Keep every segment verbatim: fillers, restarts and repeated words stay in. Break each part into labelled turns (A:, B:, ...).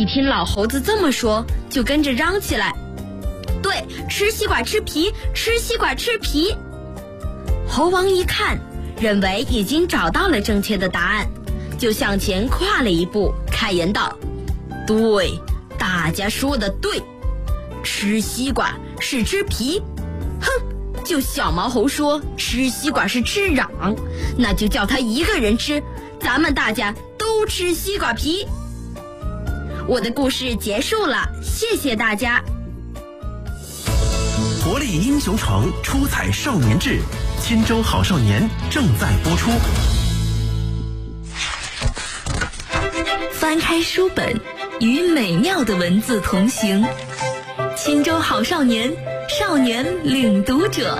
A: 一听老猴子这么说，就跟着嚷起来：对，吃西瓜吃皮，吃西瓜吃皮。猴王一看，认为已经找到了正确的答案，就向前跨了一步，开言道：对，大家说的对，吃西瓜是吃皮。哼，就小毛猴说吃西瓜是吃瓤，那就叫他一个人吃，咱们大家都吃西瓜皮。我的故事结束了，谢谢大家。
B: 活力英雄城，出彩少年志，钦州好少年正在播出。
C: 翻开书本，与美妙的文字同行。钦州好少年，少年领读者。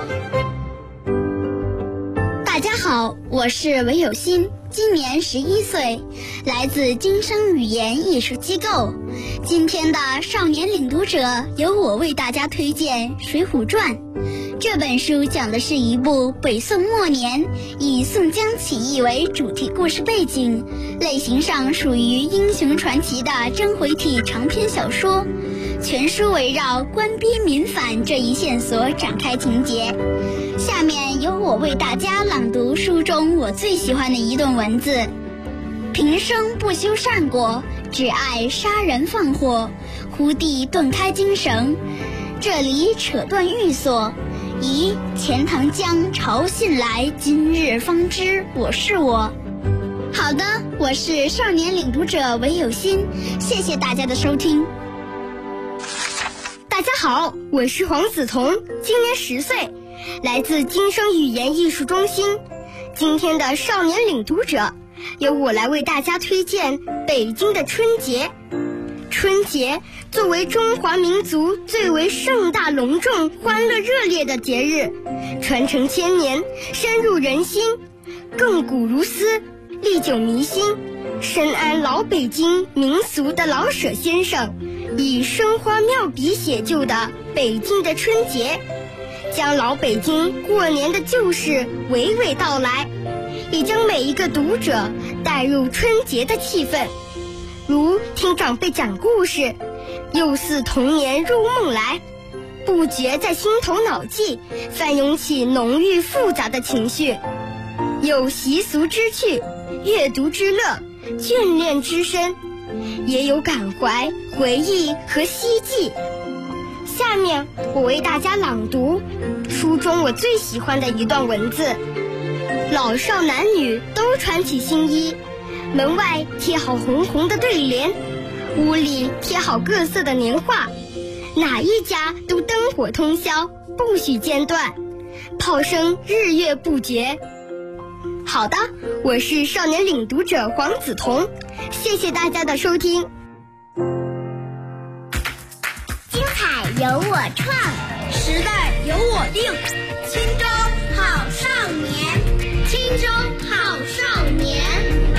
D: 大家好，我是韦有心，今年十一岁，来自今生语言艺术机构。今天的少年领读者由我为大家推荐《水浒传》。这本书讲的是一部北宋末年以宋江起义为主题故事背景，类型上属于英雄传奇的章回体长篇小说。全书围绕官逼民反这一线索展开情节。下面由我为大家朗读书中我最喜欢的一段文字：平生不修善果，只爱杀人放火，忽地顿开精绳，这里扯断玉锁。咦，钱塘江潮信来，今日方知我是我。好的，我是少年领读者韦有心，谢谢大家的收听。
E: 大家好，我是黄梓彤，今年十岁，来自今生语言艺术中心。今天的少年领读者，由我来为大家推荐北京的春节。春节作为中华民族最为盛大隆重、欢乐热烈的节日，传承千年，深入人心，亘古如斯，历久弥新。深谙老北京民俗的老舍先生，以生花妙笔写就的北京的春节，将老北京过年的旧事娓娓道来，也将每一个读者带入春节的气氛。如听长辈讲故事，又似童年入梦来，不觉在心头脑际翻涌起浓郁复杂的情绪，有习俗之趣，阅读之乐，眷恋之深，也有感怀、回忆和希冀。下面我为大家朗读书中我最喜欢的一段文字：老少男女都穿起新衣，门外贴好红红的对联，屋里贴好各色的年画，哪一家都灯火通宵，不许间断，炮声日月不绝。好的，我是少年领读者黄梓彤，谢谢大家的收听。
D: 精彩由我创，
A: 时代由我定。